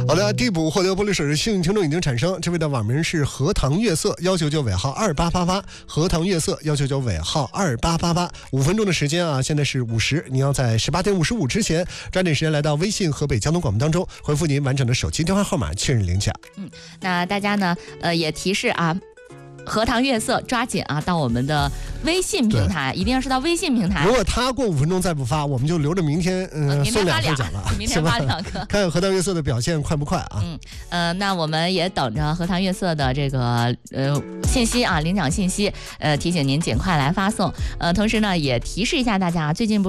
好的，递补获得玻璃水的幸运听众已经产生，这位的网名是荷塘月色199尾号2888，荷塘月色199尾号2888，5分钟的时间啊，现在是50，您要在18点55之前抓紧时间来到微信河北交通广播当中，回复您完整的手机电话号码确认领奖。 那大家呢，也提示啊。荷塘月色，抓紧啊，到我们的微信平台，一定要是到微信平台。 如果他过5分钟再不发，我们就留着明天，送2份奖了。 明天发2个， 看看荷塘月色的表现快不快啊？ 那我们也等着荷塘月色的这个信息啊，领奖信息，提醒您尽快来发送。同时呢，也提示一下大家，最近不